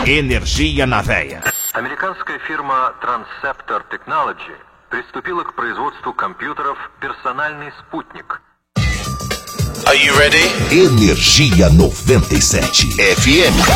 Energia на veia. Американская фирма Transceptor Technology приступила к производству компьютеров «Персональный спутник». Are you ready? Energia 97 FM.